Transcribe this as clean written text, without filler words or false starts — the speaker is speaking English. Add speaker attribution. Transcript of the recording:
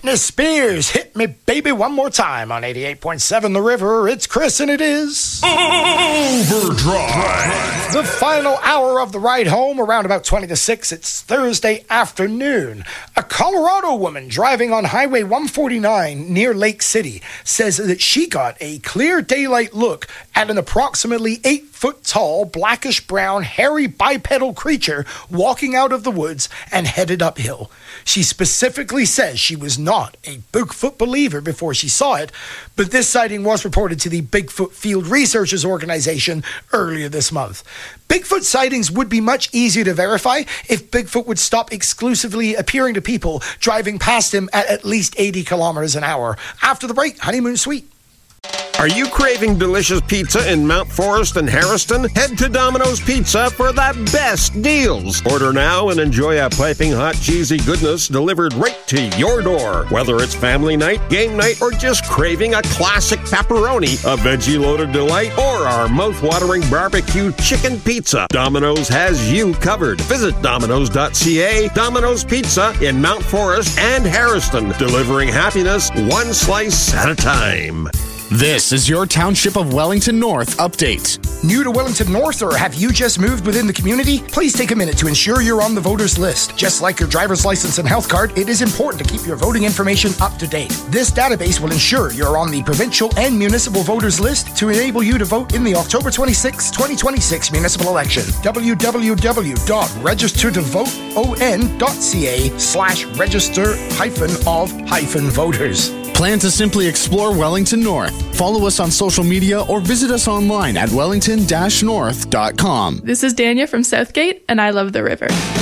Speaker 1: Britney Spears, Hit Me Baby One More Time on 88.7 The River. It's Chris and it is
Speaker 2: Overdrive.
Speaker 1: The final hour of the ride home, around about 20 to 6. It's Thursday afternoon. A Colorado woman driving on Highway 149 near Lake City says that she got a clear daylight look at an approximately 8-foot-tall, blackish-brown, hairy bipedal creature walking out of the woods and headed uphill. She specifically says she was not a Bigfoot believer before she saw it, but this sighting was reported to the Bigfoot Field Researchers Organization earlier this month. Bigfoot sightings would be much easier to verify if Bigfoot would stop exclusively appearing to people driving past him at least 80 kilometers an hour. After the break, Honeymoon Suite.
Speaker 3: Are you craving delicious pizza in Mount Forest and Harrison? Head to Domino's Pizza for the best deals. Order now and enjoy a piping hot cheesy goodness delivered right to your door. Whether it's family night, game night, or just craving a classic pepperoni, a veggie-loaded delight, or our mouth-watering barbecue chicken pizza, Domino's has you covered. Visit Domino's.ca. Domino's Pizza in Mount Forest and Harrison, delivering happiness one slice at a time.
Speaker 2: This is your Township of Wellington North update.
Speaker 1: New to Wellington North, or have you just moved within the community? Please take a minute to ensure you're on the voters list. Just like your driver's license and health card, it is important to keep your voting information up to date. This database will ensure you're on the provincial and municipal voters list to enable you to vote in the October 26, 2026 municipal election. www.registertovote.ca/register-of-voters.
Speaker 2: Plan to simply explore Wellington North. Follow us on social media or visit us online at wellington-north.com.
Speaker 4: This is Dania from Southgate, and I love the river.